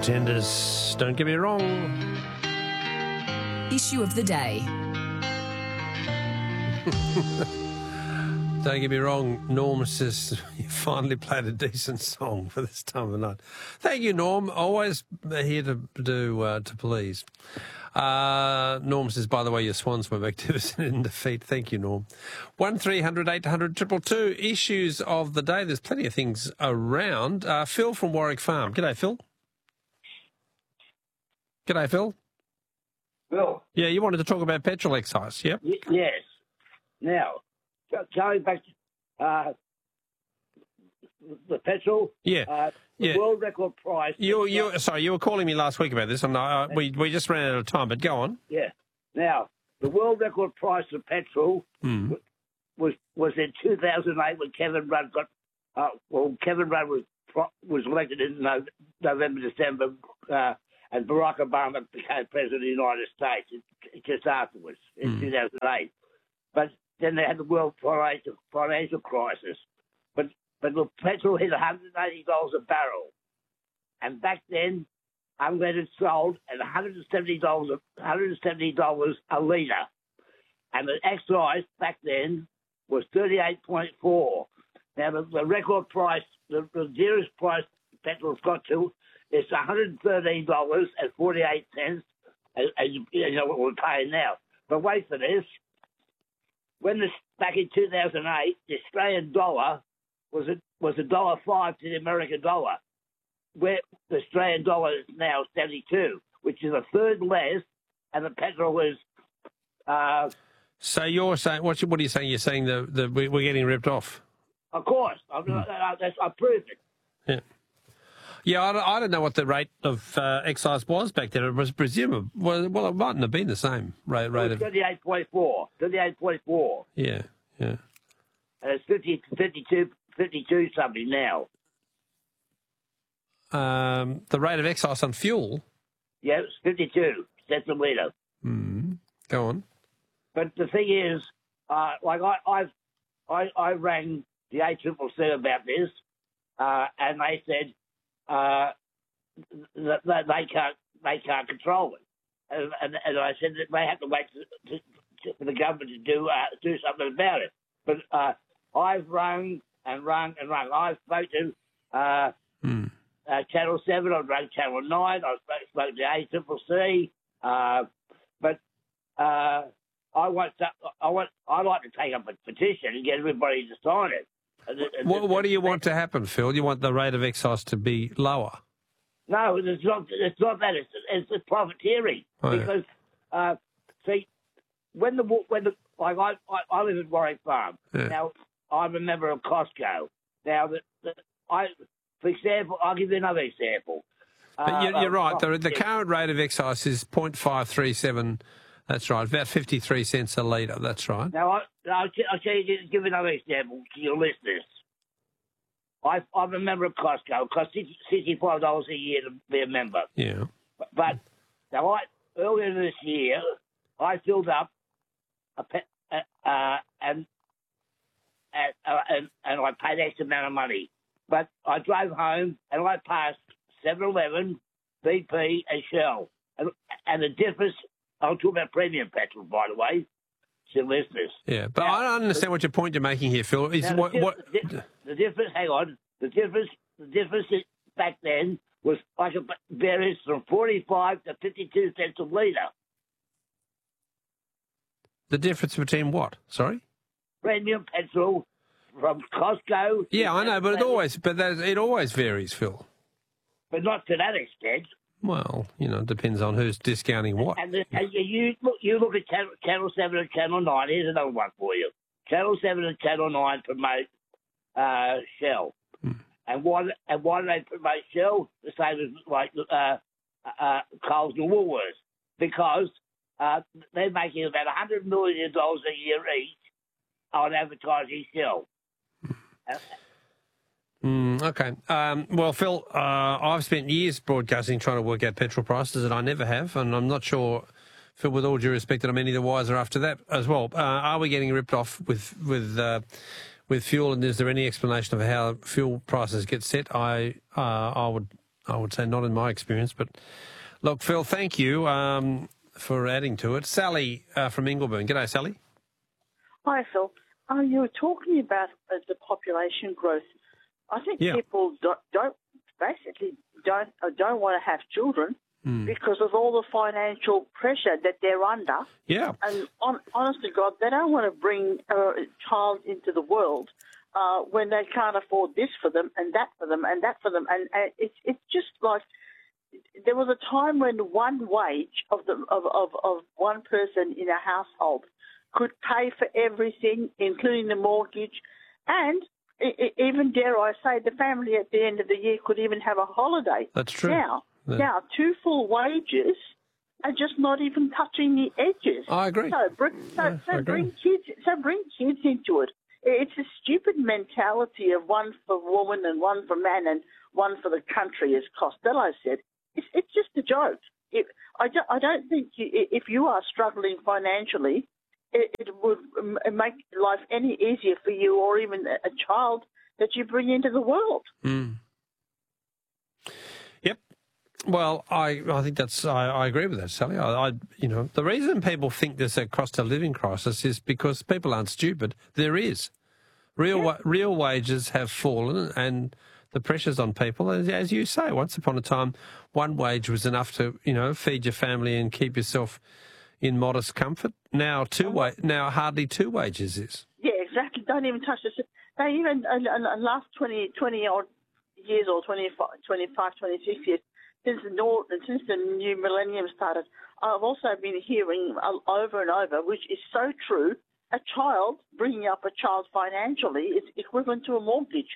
Pretenders, don't get me wrong. Issue of the day. Don't get me wrong, Norm says you finally played a decent song for this time of night. Thank you, Norm. Always here to please. Norm says, by the way, your Swans were magnificent in defeat. Thank you, Norm. 1300 800 222. Issues of the day. There's plenty of things around. Phil from Warwick Farm. G'day, Phil. G'day, Phil. Phil. Yeah, you wanted to talk about petrol excise, yep? Yes. Now, going back to the petrol. Yeah. The world record price. Sorry, you were calling me last week about this, and we just ran out of time. But go on. Yeah. Now, the world record price of petrol was in 2008 when Kevin Rudd got. Kevin Rudd was elected in November, December, and Barack Obama became president of the United States just afterwards in 2008. But then they had the world financial crisis. But the petrol hit $180 a barrel. And back then, unleaded sold at $170 a litre. And the excise back then was 38.4. Now, the record price, the dearest price petrol's got to is $113.48, as you know what we're paying now. But wait for this. Back in 2008, the Australian dollar was $1.05 to the American dollar, where the Australian dollar is now 72, which is a third less, and the petrol is. So you're saying what are you saying? You're saying that we're getting ripped off. Of course, I proved it. Yeah. Yeah, I don't know what the rate of excise was back then. It was presumable. Well, it mightn't have been the same rate of 38.4. 38.4. Yeah. And it's 52 something now. The rate of excise on fuel? Yeah, it's 52 cents a litre. Go on. But the thing is, I rang the ACCC about this, and they said that they can't control it, and I said that they have to wait for the government to do something about it. But I've rung and rung and rung. I spoke to Channel 7, I rang Channel 9, I spoke to ACCC, but I'd like to take up a petition and get everybody to sign it. What do you want to happen, Phil? You want the rate of excise to be lower? No, it's not that. It's profiteering. Because see, when I live in Warwick Farm. Yeah. Now I'm a member of Costco. Now for example, I'll give you another example. But you're right. The current rate of excise is 0.537. That's right, about 53 cents a litre. That's right. Now, I'll give another example to your listeners. I'm a member of Costco. It costs $65 a year to be a member. Yeah. But now, earlier this year, I filled up and I paid X amount of money. But I drove home and I passed 7-Eleven, BP, and Shell, and the difference. I'll talk about premium petrol, by the way, to listeners. Yeah, but now, I don't understand what your point you're making here, Phil. Is the difference? Hang on. The difference back then was like a varies from 45 to 52 cents a litre. The difference between what? Sorry. Premium petrol from Costco. Yeah, I know, but it always varies, Phil. But not to that extent. Well, it depends on who's discounting what. And you look at Channel 7 and Channel 9. Here's another one for you. Channel 7 and Channel 9 promote Shell. And why do they promote Shell? The same as like Coles and Woolworths. Because they're making about $100 million a year each on advertising Shell. Okay. Well, Phil, I've spent years broadcasting trying to work out petrol prices, and I never have, and I'm not sure, Phil, with all due respect, that I'm any the wiser after that as well. Are we getting ripped off with fuel, and is there any explanation of how fuel prices get set? I would I would say not in my experience. But look, Phil, thank you for adding to it. Sally from Ingleburn. G'day, Sally. Hi, Phil. You were talking about the population growth. I think people don't want to have children because of all the financial pressure that they're under. Yeah. And honest to God, they don't want to bring a child into the world when they can't afford this for them and that for them and that for them. And it's just like there was a time when one wage of one person in a household could pay for everything, including the mortgage, and even, dare I say, the family at the end of the year could even have a holiday. That's true. Now, 2 full wages are just not even touching the edges. I agree. So bring kids into it. It's a stupid mentality of one for woman and one for man and one for the country, as Costello said. It's just a joke. I don't think if you are struggling financially, it would make life any easier for you or even a child that you bring into the world. Yep. Well, I think I agree with that, Sally. The reason people think there's a cost of living crisis is because people aren't stupid. There is. Real wages have fallen and the pressures on people. As you say, once upon a time, one wage was enough to, feed your family and keep yourself in modest comfort. Now hardly 2 wages is. Yeah, exactly. Don't even touch this. They even in the last 20 odd years or 25, 26 years since the new millennium started, I've also been hearing over and over, which is so true, a child, bringing up a child financially is equivalent to a mortgage.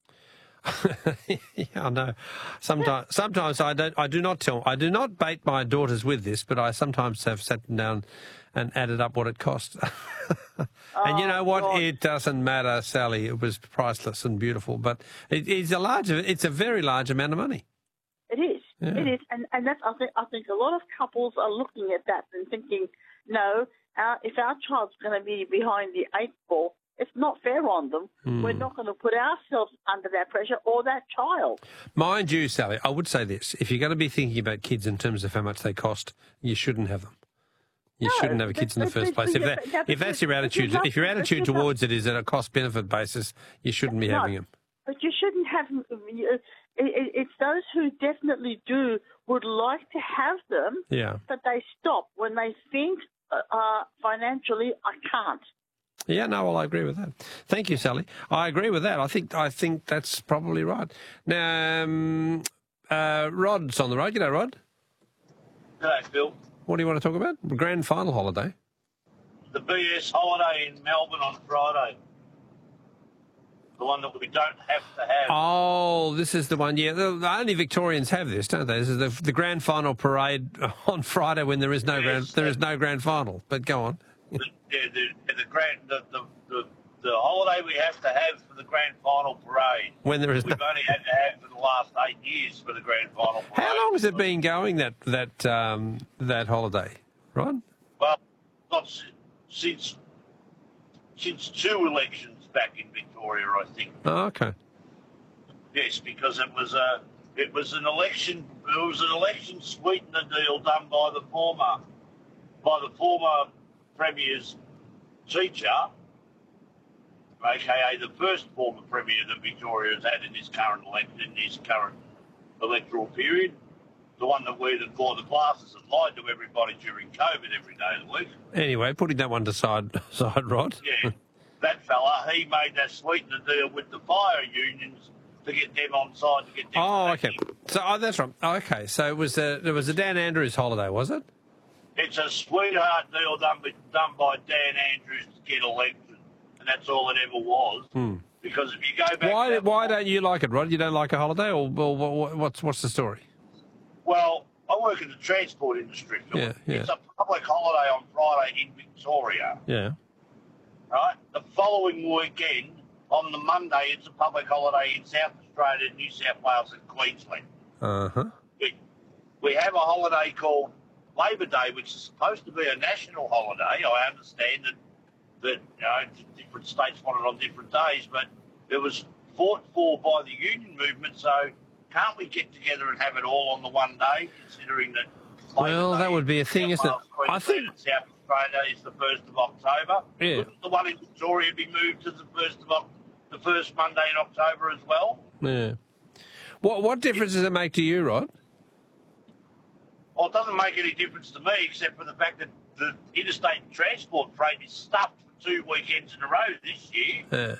Yeah, I know. Sometimes I do not bait my daughters with this, but I sometimes have sat them down and added up what it cost. And you know what? God. It doesn't matter, Sally. It was priceless and beautiful, but it's a very large amount of money. It is. Yeah. It is, and that's I think a lot of couples are looking at that and thinking, no, if our child's going to be behind the 8 ball, it's not fair on them. We're not going to put ourselves under that pressure or that child. Mind you, Sally, I would say this. If you're going to be thinking about kids in terms of how much they cost, you shouldn't have them. You shouldn't have kids in the first place. If that's your attitude, if your attitude towards it is at a cost-benefit basis, you shouldn't be having them. But you shouldn't have them. It's those who definitely would like to have them, but they stop when they think financially, I can't. Yeah, no, well, I agree with that. Thank you, Sally. I agree with that. I think that's probably right. Now, Rod's on the road. G'day, Rod. G'day, Phil. What do you want to talk about? The grand final holiday. The BS holiday in Melbourne on Friday. The one that we don't have to have. Oh, this is the one. Yeah, the only Victorians have this, don't they? This is the grand final parade on Friday when there is no grand final. But go on. The holiday we have to have for the grand final parade. When there is we've only had to have for the last 8 years for the grand final parade. How long has it been going that holiday, Rod? Well, not since 2 elections back in Victoria, I think. Oh, okay. Yes, because it was an election sweetener deal done by the former Premier's teacher, aka the first former Premier that Victoria has had in this current electoral period, the one that wore the glasses and lied to everybody during COVID every day of the week. Anyway, putting that one side, Rod. Yeah, that fella, he made that sweetener deal with the fire unions to get them on side to get them. Oh, okay. So that's right. Oh, okay, so it was a Dan Andrews holiday, was it? It's a sweetheart deal done by Dan Andrews to get elected, and that's all it ever was. Because if you go back... Why don't you like it, Rod? You don't like a holiday, or what's the story? Well, I work in the transport industry. Yeah. It's a public holiday on Friday in Victoria. Yeah. Right? The following weekend, on the Monday, it's a public holiday in South Australia, New South Wales and Queensland. Uh-huh. We have a holiday called Labor Day, which is supposed to be a national holiday. I understand that different states want it on different days, but it was fought for by the union movement, so can't we get together and have it all on the one day, considering that... Well, that would be a thing, isn't it? I think... South Australia is the 1st of October. Yeah. Wouldn't the one in Victoria be moved to the first Monday in October as well? Yeah. What difference does it make to you, Rod? Well, it doesn't make any difference to me, except for the fact that the interstate transport freight is stuffed for 2 weekends in a row this year. Yeah.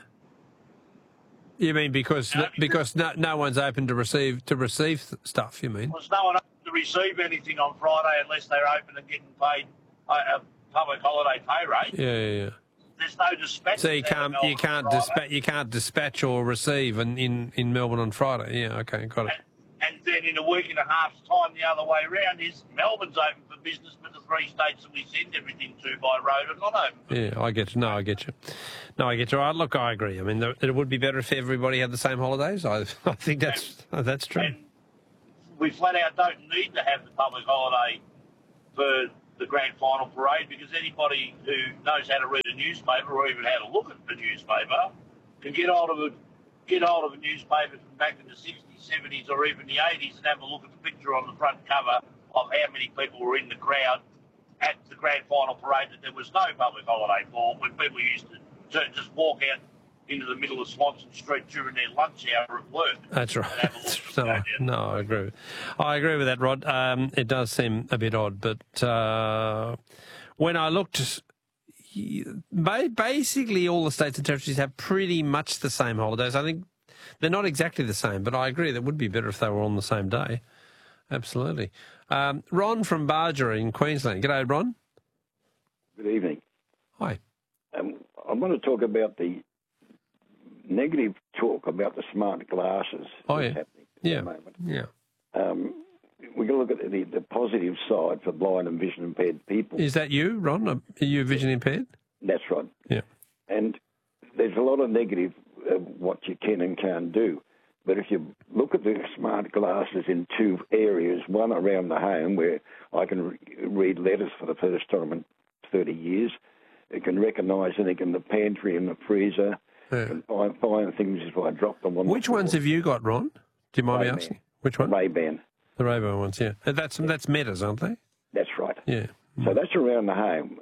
You mean because no one's open to receive stuff? You mean? Well, there's no one open to receive anything on Friday unless they're open and getting paid a public holiday pay rate. Yeah. There's no dispatch. So you can't dispatch or receive in Melbourne on Friday. Yeah. Okay. Got it. And then in a week and a half's time, the other way around is Melbourne's open for business, but the 3 states that we send everything to by road are not open. Yeah, I get you. No, I get you. Look, I agree. I mean, it would be better if everybody had the same holidays. I think that's true. And we flat out don't need to have the public holiday for the grand final parade, because anybody who knows how to read a newspaper or even how to look at a newspaper can get hold of a newspaper from back in the 60s, 70s or even the 80s and have a look at the picture on the front cover of how many people were in the crowd at the grand final parade that there was no public holiday for, when people used to just walk out into the middle of Swanson Street during their lunch hour at work. That's right. No, I agree. I agree with that, Rod. It does seem a bit odd, but when I looked, basically all the states and territories have pretty much the same holidays. I think they're not exactly the same, but I agree that would be better if they were on the same day. Absolutely. Ron from Barger in Queensland. G'day, Ron. Good evening. Hi. I want to talk about the negative talk about the smart glasses that's happening at the moment. Yeah. We're going to look at the positive side for blind and vision impaired people. Is that you, Ron? Are you vision impaired? That's right. Yeah. And there's a lot of negative what you can and can't do. But if you look at the smart glasses in 2 areas, one around the home where I can read letters for the first time in 30 years, it can recognise anything in the pantry and the freezer, and find things if I drop them on the Which floor. ones have you got, Ron? Do you mind me asking? Which one? Ray-Ban. The Ray-Ban ones, yeah. That's Metas, aren't they? That's right. Yeah. So that's around the home.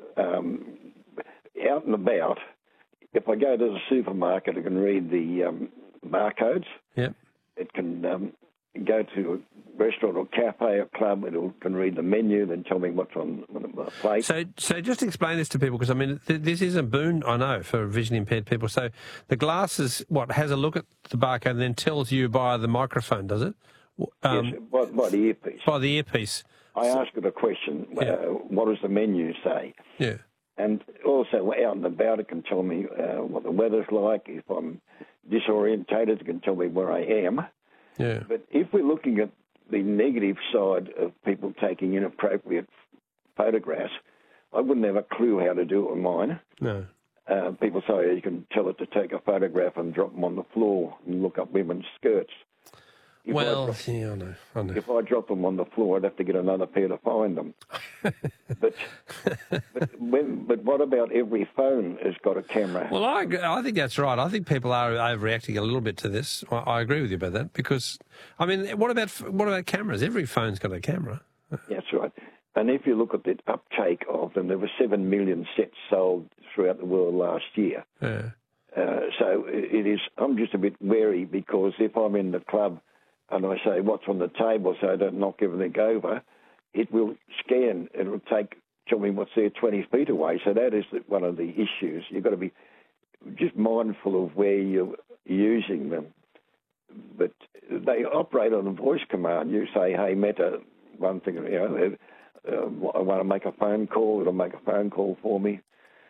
Out and about, if I go to the supermarket, I can read the barcodes. Yep. It can go to a restaurant or cafe or club. It can read the menu, then tell me what's on the plate. So just explain this to people, because I mean this is a boon, I know, for vision impaired people. So the glasses, has a look at the barcode and then tells you by the microphone, does it? Yes, by the earpiece. By the earpiece. I ask it a question. What does the menu say? Yeah. And also out and about, it can tell me what the weather's like. If I'm disorientated, it can tell me where I am. Yeah. But if we're looking at the negative side of people taking inappropriate photographs, I wouldn't have a clue how to do it with mine. No. People say you can tell it to take a photograph and drop them on the floor and look up women's skirts. I know. If I drop them on the floor, I'd have to get another pair to find them. but what about every phone has got a camera? Well, I think that's right. I think people are overreacting a little bit to this. I agree with you about that, because, I mean, what about cameras? Every phone's got a camera. That's right. And if you look at the uptake of them, there were 7 million sets sold throughout the world last year. Yeah. So it is. I'm just a bit wary, because if I'm in the club and I say what's on the table so I don't knock everything over, it will scan. It will tell me what's there 20 feet away. So that is one of the issues. You've got to be just mindful of where you're using them. But they operate on a voice command. You say, hey, Meta, one thing, I want to make a phone call. It'll make a phone call for me.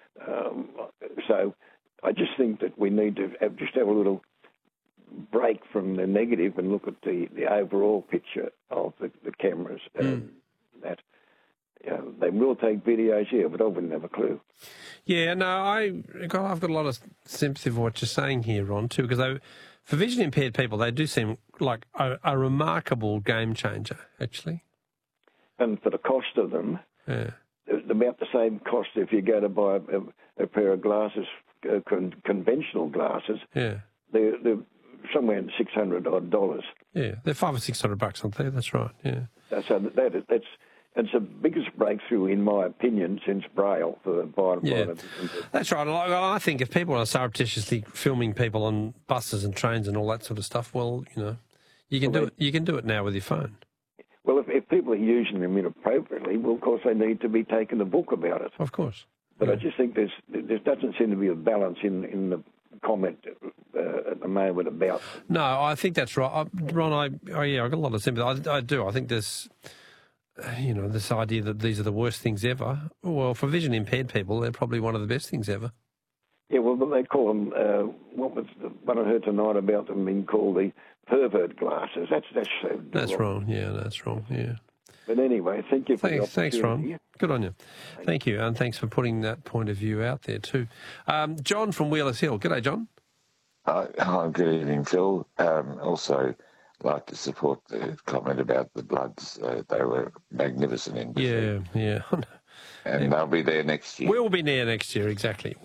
So I just think that we need to have a little break from the negative and look at the overall picture of the cameras. That they will take videos here, but I wouldn't have a clue. Yeah, no, I've got a lot of sympathy for what you're saying here, Ron, too, because for vision impaired people, they do seem like a remarkable game changer, actually. And for the cost of them, it's about the same cost if you go to buy a pair of glasses, conventional glasses. Yeah. They're somewhere in $600 odd. Yeah, they're $500 or $600, aren't they? That's right. Yeah. So it's the biggest breakthrough, in my opinion, since Braille for the bottom line. That's right. I think if people are surreptitiously filming people on buses and trains and all that sort of stuff, well, you can do it. You can do it now with your phone. Well, if people are using them inappropriately, well, of course they need to be taken a book about it. Of course. But I just think there doesn't seem to be a balance in the comment at the moment about. No, I think that's right, Ron. I've got a lot of sympathy. I do. I think there's, this idea that these are the worst things ever. Well, for vision impaired people, they're probably one of the best things ever. Yeah, well, they call them. What was the one I heard tonight about them being called the pervert glasses? That's wrong. Yeah, that's wrong. Yeah. But anyway, thank you for the opportunity. Thanks, Ron. Good on you. Thank you, and thanks for putting that point of view out there too. John from Wheelers Hill. G'day, John. Hi, good evening, Phil. Also, like to support the comment about the Bloods. They were magnificent in defeat. Yeah. And they'll be there next year. We'll be there next year, exactly.